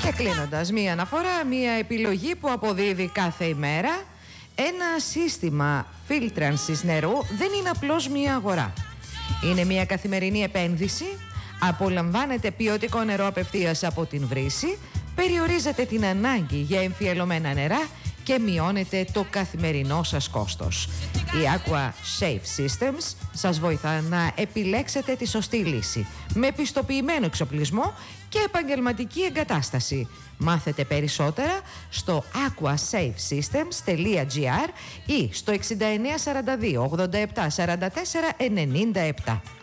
Και κλείνοντας, μία αναφορά, μία επιλογή που αποδίδει κάθε ημέρα. Ένα σύστημα φίλτρανσης νερού δεν είναι απλώς μία αγορά. Είναι μία καθημερινή επένδυση. Απολαμβάνετε ποιοτικό νερό απευθείας από την βρύση, περιορίζετε την ανάγκη για εμφιαλωμένα νερά και μειώνετε το καθημερινό σας κόστος. Η Aqua Safe Systems σας βοηθά να επιλέξετε τη σωστή λύση με πιστοποιημένο εξοπλισμό και επαγγελματική εγκατάσταση. Μάθετε περισσότερα στο aquasafesystems.gr ή στο 6942 87 44 97.